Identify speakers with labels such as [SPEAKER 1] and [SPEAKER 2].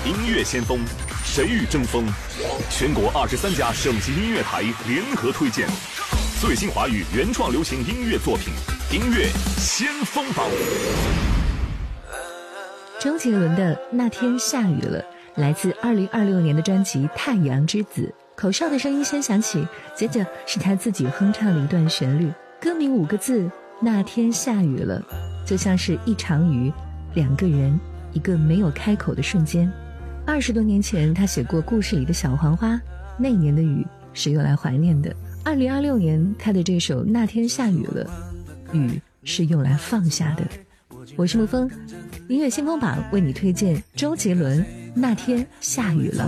[SPEAKER 1] 音乐先锋，谁与争锋？全国23家省级音乐台联合推荐最新华语原创流行音乐作品，音乐先锋榜。
[SPEAKER 2] 周杰伦的《那天下雨了》来自2026年的专辑《太阳之子》。口哨的声音先响起，接着是他自己哼唱的一段旋律，歌名5个字，那天下雨了，就像是一场雨，两个人，一个没有开口的瞬间。20多年前他写过故事里的小黄花，那年的雨是用来怀念的。2026年他的这首那天下雨了，雨是用来放下的。我是沐风，音乐先锋榜为你推荐周杰伦《那天下雨了》。